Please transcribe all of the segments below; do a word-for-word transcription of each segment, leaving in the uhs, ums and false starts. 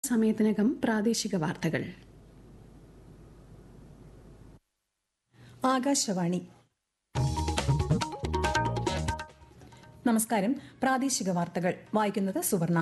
സമയത്തിനകം പ്രാദേശിക വാർത്തകൾ. ആകാശവാണി. നമസ്കാരം. പ്രാദേശിക വാർത്തകൾ വായിക്കുന്നത് സുവർണ.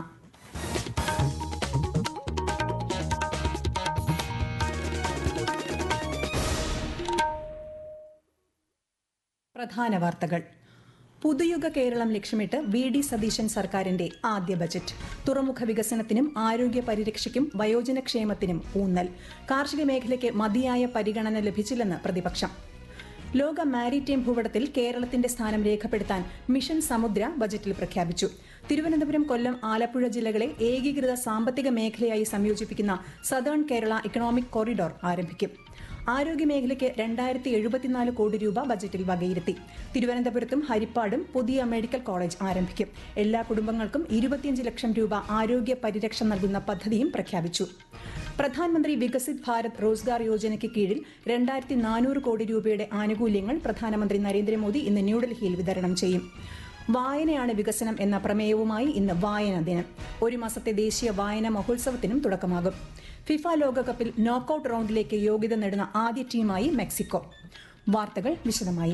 പ്രധാന വാർത്തകൾ. പുതുയുഗ കേരളം ലക്ഷ്യമിട്ട് വി ഡി സതീശൻ സർക്കാരിന്റെ ആദ്യ ബജറ്റ്. തുറമുഖ വികസനത്തിനും ആരോഗ്യ പരിരക്ഷയ്ക്കും വയോജനക്ഷേമത്തിനും ഊന്നൽ. കാർഷിക മേഖലയ്ക്ക് മതിയായ പരിഗണന ലഭിച്ചില്ലെന്ന് പ്രതിപക്ഷം. ലോക മാരിടൈം ഭൂപടത്തിൽ കേരളത്തിന്റെ സ്ഥാനം രേഖപ്പെടുത്താൻ മിഷൻ സമുദ്ര ബജറ്റിൽ പ്രഖ്യാപിച്ചു. തിരുവനന്തപുരം, കൊല്ലം, ആലപ്പുഴ ജില്ലകളെ ഏകീകൃത സാമ്പത്തിക മേഖലയായി സംയോജിപ്പിക്കുന്ന സദേൺ കേരള ഇക്കണോമിക് കോറിഡോർ ആരംഭിക്കും. ആരോഗ്യമേഖലയ്ക്ക് രണ്ടായിരത്തി എഴുപത്തിനാല് കോടി രൂപ ബജറ്റിൽ വകയിരുത്തി. തിരുവനന്തപുരത്തും ഹരിപ്പാടും പുതിയ മെഡിക്കൽ കോളേജ് ആരംഭിക്കും. എല്ലാ കുടുംബങ്ങൾക്കും ഇരുപത്തിയഞ്ച് ലക്ഷം രൂപ ആരോഗ്യ പരിരക്ഷ നൽകുന്ന പദ്ധതിയും പ്രഖ്യാപിച്ചു. പ്രധാനമന്ത്രി വികസിത് ഭാരത് റോസ്ഗാർ യോജനയ്ക്ക് കീഴിൽ രണ്ടായിരത്തി നാനൂറ് കോടി രൂപയുടെ ആനുകൂല്യങ്ങൾ പ്രധാനമന്ത്രി നരേന്ദ്രമോദി ഇന്ന് ന്യൂഡൽഹിയിൽ വിതരണം ചെയ്യും. വായനയാണ് വികസനം എന്ന പ്രമേയവുമായി ഇന്ന് വായനാ ദിനം. ഒരു മാസത്തെ ദേശീയ വായനാ മഹോത്സവത്തിനും തുടക്കമാകും. ഫിഫ ലോകകപ്പിൽ നോക്കൌട്ട് റൌണ്ടിലേക്ക് യോഗ്യത നേടുന്ന ആദ്യ ടീമായി മെക്സിക്കോ. വാർത്തകൾ വിശദമായി.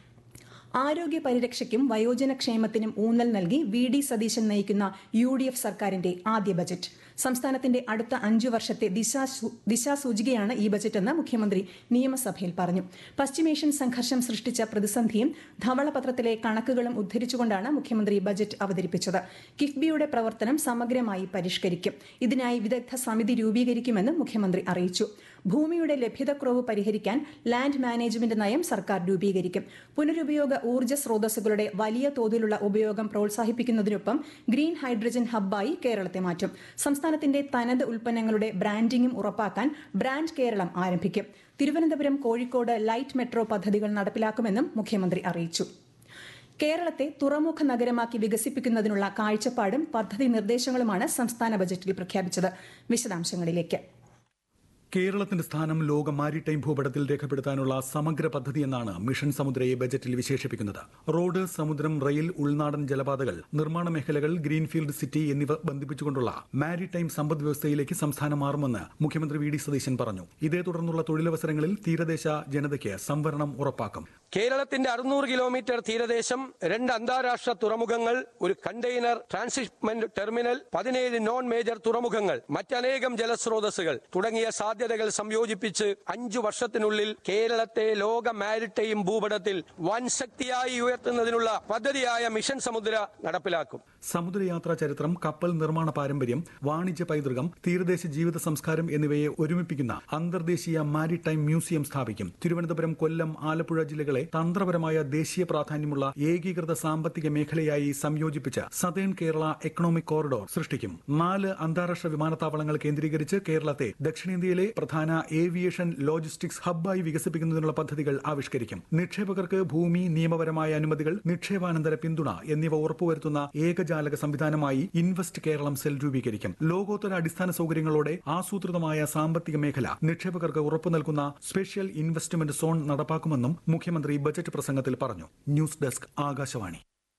ആരോഗ്യ പരിരക്ഷയ്ക്കും വയോജനക്ഷേമത്തിനും ഊന്നൽ നൽകി വി ഡി സതീശൻ നയിക്കുന്ന യു ഡി എഫ് സർക്കാരിന്റെ ആദ്യ ബജറ്റ്. സംസ്ഥാനത്തിന്റെ അടുത്ത അഞ്ചു വർഷത്തെ ദിശാസൂചികയാണ് ഈ ബജറ്റെന്ന് മുഖ്യമന്ത്രി നിയമസഭയിൽ പറഞ്ഞു. പശ്ചിമേഷ്യൻ സംഘർഷം സൃഷ്ടിച്ച പ്രതിസന്ധിയും ധവളപത്രത്തിലെ കണക്കുകളും ഉദ്ധരിച്ചുകൊണ്ടാണ് മുഖ്യമന്ത്രി ബജറ്റ് അവതരിപ്പിച്ചത്. കിഫ്ബിയുടെ പ്രവർത്തനം സമഗ്രമായി പരിഷ്കരിക്കും. ഇതിനായി വിദഗ്ധ സമിതി രൂപീകരിക്കുമെന്നും മുഖ്യമന്ത്രി അറിയിച്ചു. ഭൂമിയുടെ ലഭ്യതക്കുറവ് പരിഹരിക്കാൻ ലാൻഡ് മാനേജ്മെന്റ് നയം സർക്കാർ രൂപീകരിക്കും. പുനരുപയോഗ ഊർജ്ജ സ്രോതസ്സുകളുടെ വലിയ തോതിലുള്ള ഉപയോഗം പ്രോത്സാഹിപ്പിക്കുന്നതിനൊപ്പം ഗ്രീൻ ഹൈഡ്രജൻ ഹബ്ബായി കേരളത്തെ മാറ്റും. സംസ്ഥാനത്തിന്റെ തനത് ഉൽപ്പന്നങ്ങളുടെ ബ്രാൻഡിംഗും ഉറപ്പാക്കാൻ ബ്രാൻഡ് കേരളം ആരംഭിക്കും. തിരുവനന്തപുരം, കോഴിക്കോട് ലൈറ്റ് മെട്രോ പദ്ധതികൾ നടപ്പിലാക്കുമെന്നും മുഖ്യമന്ത്രി അറിയിച്ചു. കേരളത്തെ തുറമുഖ നഗരമാക്കി വികസിപ്പിക്കുന്നതിനുള്ള കാഴ്ചപ്പാടും പദ്ധതി നിർദ്ദേശങ്ങളുമാണ് സംസ്ഥാന ബജറ്റിൽ പ്രഖ്യാപിച്ചത്. വിശദാംശങ്ങളിലേക്ക്. കേരളത്തിന്റെ സ്ഥാനം ലോക മാരിടൈം ഭൂപടത്തിൽ രേഖപ്പെടുത്താനുള്ള സമഗ്ര പദ്ധതിയെന്നാണ് മിഷൻ സമുദ്രയെ ബജറ്റിൽ വിശേഷിപ്പിക്കുന്നത്. റോഡ്, സമുദ്രം, റെയിൽ, ഉൾനാടൻ ജലപാതകൾ, നിർമ്മാണ മേഖലകൾ, ഗ്രീൻഫീൽഡ് സിറ്റി എന്നിവ ബന്ധിപ്പിച്ചുകൊണ്ടുള്ള മാരിടൈം സമ്പദ് വ്യവസ്ഥയിലേക്ക് സംസ്ഥാനം മാറുമെന്ന് മുഖ്യമന്ത്രി വി ഡി സതീശൻ പറഞ്ഞു. ഇതേ തുടർന്നുള്ള തൊഴിലവസരങ്ങളിൽ തീരദേശ ജനതയ്ക്ക് സംവരണം ഉറപ്പാക്കും. കേരളത്തിന്റെ അറുന്നൂറ് കിലോമീറ്റർ തീരദേശം, രണ്ട് അന്താരാഷ്ട്ര തുറമുഖങ്ങൾ, ഒരു കണ്ടെയ്നർ ട്രാൻസ്ഷിപ്മെന്റ് ടെർമിനൽ, പതിനേഴ് നോൺ മേജർ തുറമുഖങ്ങൾ, മറ്റനേകം ജലസ്രോതസ്സുകൾ തുടങ്ങിയ സാധ്യതകൾ സംയോജിപ്പിച്ച് അഞ്ചു വർഷത്തിനുള്ളിൽ കേരളത്തെ ലോക മാരിടൈം ഭൂപടത്തിൽ വൻ ശക്തിയായി ഉയർത്തുന്നതിനുള്ള പദ്ധതിയായ മിഷൻ സമുദ്ര നടപ്പിലാക്കും. സമുദ്രയാത്രാ ചരിത്രം, കപ്പൽ നിർമ്മാണ പാരമ്പര്യം, വാണിജ്യ പൈതൃകം, തീരദേശ ജീവിത സംസ്കാരം എന്നിവയെ ഒരുമിപ്പിക്കുന്ന അന്തർദേശീയ മാരിടൈം മ്യൂസിയം സ്ഥാപിക്കും. തിരുവനന്തപുരം, കൊല്ലം, ആലപ്പുഴ ജില്ലകളെ തന്ത്രപരമായ ദേശീയ പ്രാധാന്യമുള്ള ഏകീകൃത സാമ്പത്തിക മേഖലയായി സംയോജിപ്പിച്ച് സദേൺ കേരള എക്കണോമിക് കോറിഡോർ സൃഷ്ടിക്കും. നാല് അന്താരാഷ്ട്ര വിമാനത്താവളങ്ങൾ കേന്ദ്രീകരിച്ച് കേരളത്തെ ദക്ഷിണേന്ത്യയിലെ പ്രധാന ഏവിയേഷൻ ലോജിസ്റ്റിക്സ് ഹബ്ബായി വികസിപ്പിക്കുന്നതിനുള്ള പദ്ധതികൾ ആവിഷ്കരിക്കും. നിക്ഷേപകർക്ക് ഭൂമി, നിയമപരമായ അനുമതികൾ, നിക്ഷേപാനന്തര പിന്തുണ എന്നിവ ഉറപ്പുവരുത്തുന്ന ഏകജാലക സംവിധാനമായി ഇൻവെസ്റ്റ് കേരളം സെൽ രൂപീകരിക്കും. ലോകോത്തര അടിസ്ഥാന സൗകര്യങ്ങളോടെ ആസൂത്രിതമായ സാമ്പത്തിക മേഖല നിക്ഷേപകർക്ക് ഉറപ്പു നൽകുന്ന സ്പെഷ്യൽ ഇൻവെസ്റ്റ്മെന്റ് സോൺ നടപ്പാക്കുമെന്നും മുഖ്യമന്ത്രി ബജറ്റ് പ്രസംഗത്തിൽ പറഞ്ഞു. News desk, Akashvani.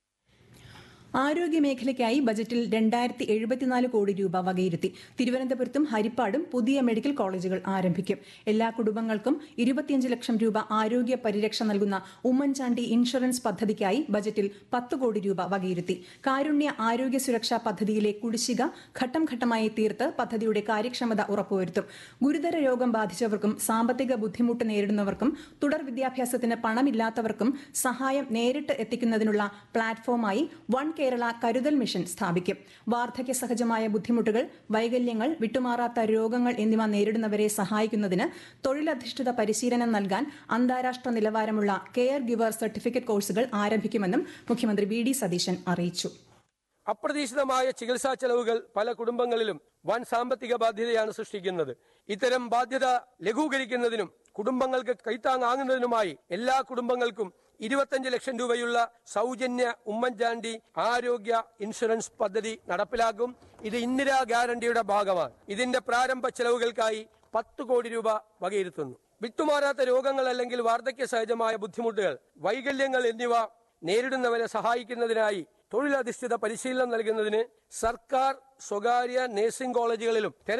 ആരോഗ്യമേഖലയ്ക്കായി ബജറ്റിൽ രണ്ടായിരത്തി എഴുപത്തിനാല് കോടി രൂപ വകയിരുത്തി. തിരുവനന്തപുരത്തും ഹരിപ്പാടും പുതിയ മെഡിക്കൽ കോളേജുകൾ ആരംഭിക്കും. എല്ലാ കുടുംബങ്ങൾക്കും ഇരുപത്തിയഞ്ച് ലക്ഷം രൂപ ആരോഗ്യ പരിരക്ഷ നൽകുന്ന ഉമ്മൻചാണ്ടി ഇൻഷുറൻസ് പദ്ധതിക്കായി ബജറ്റിൽ പത്ത് കോടി രൂപ വകയിരുത്തി. കാരുണ്യ ആരോഗ്യ സുരക്ഷാ പദ്ധതിയിലെ കുടിശ്ശിക ഘട്ടം ഘട്ടമായി തീർത്ത് പദ്ധതിയുടെ കാര്യക്ഷമത ഉറപ്പുവരുത്തും. ഗുരുതര രോഗം ബാധിച്ചവർക്കും സാമ്പത്തിക ബുദ്ധിമുട്ട് നേരിടുന്നവർക്കും തുടർ വിദ്യാഭ്യാസത്തിന് പണമില്ലാത്തവർക്കും സഹായം നേരിട്ട് എത്തിക്കുന്നതിനുള്ള പ്ലാറ്റ്ഫോമായി വൺ കേരള കരുതൽ മിഷൻ സ്ഥാപിക്കും. വാർദ്ധക്യ സഹജമായ ബുദ്ധിമുട്ടുകൾ, വൈകല്യങ്ങൾ, വിട്ടുമാറാത്ത രോഗങ്ങൾ എന്നിവ നേരിടുന്നവരെ സഹായിക്കുന്നതിന് തൊഴിലധിഷ്ഠിത പരിശീലനം നൽകാൻ അന്താരാഷ്ട്ര നിലവാരമുള്ള കെയർ ഗിവർ സർട്ടിഫിക്കറ്റ് കോഴ്സുകൾ ആരംഭിക്കുമെന്നും മുഖ്യമന്ത്രി വി ഡി സതീശൻ അറിയിച്ചു. അപ്രതീക്ഷിതമായ ചികിത്സാ ചെലവുകൾ പല കുടുംബങ്ങളിലും വൻ സാമ്പത്തിക ബാധ്യതയാണ് സൃഷ്ടിക്കുന്നത്. ഇത്തരം ബാധ്യത ലഘൂകരിക്കുന്നതിനും കുടുംബങ്ങൾക്ക് കൈത്താങ്ങാകുന്നതിനുമായി എല്ലാ കുടുംബങ്ങൾക്കും ഇരുപത്തിയഞ്ച് ലക്ഷം രൂപയുള്ള സൗജന്യ ഉമ്മൻചാണ്ടി ആരോഗ്യ ഇൻഷുറൻസ് പദ്ധതി നടപ്പിലാക്കും. ഇത് ഇന്ദിരാ ഗ്യാരണ്ടിയുടെ ഭാഗമാണ്. ഇതിന്റെ പ്രാരംഭ ചെലവുകൾക്കായി പത്ത് കോടി രൂപ വകയിരുത്തുന്നു. വിട്ടുമാറാത്ത രോഗങ്ങൾ അല്ലെങ്കിൽ വാർദ്ധക്യ സഹജമായ ബുദ്ധിമുട്ടുകൾ, വൈകല്യങ്ങൾ എന്നിവ നേരിടുന്നവരെ സഹായിക്കുന്നതിനായി തൊഴിലധിഷ്ഠിത പരിശീലനം നൽകുന്നതിന് സർക്കാർ, സ്വകാര്യ നഴ്സിംഗ് കോളേജുകളിലും